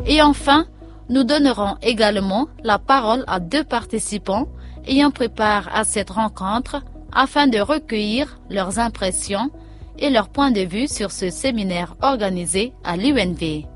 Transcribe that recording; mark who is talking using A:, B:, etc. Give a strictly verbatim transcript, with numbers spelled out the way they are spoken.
A: Et enfin, nous donnerons également la parole à deux participants ayant pris part à cette rencontre afin de recueillir leurs impressions et leurs points de vue sur ce séminaire organisé à l'U N V.